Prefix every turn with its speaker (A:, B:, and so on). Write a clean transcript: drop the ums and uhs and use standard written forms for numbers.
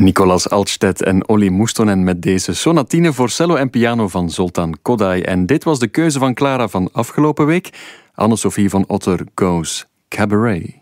A: Nicolas Altstedt en Olli Mustonen met deze sonatine voor cello en piano van Zoltán Kodály. En dit was de keuze van Clara van afgelopen week. Anne-Sophie van Otter Goes Cabaret.